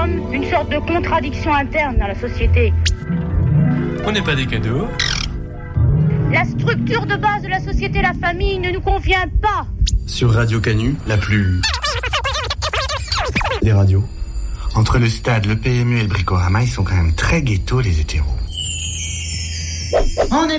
sommes une sorte de contradiction interne dans la société. On n'est pas des cadeaux. La structure de base de la société, la famille, ne nous convient pas. Sur Radio Canu, la plus... des radios. Entre le stade, le PMU et le Bricorama, ils sont quand même très ghetto, les hétéros. On est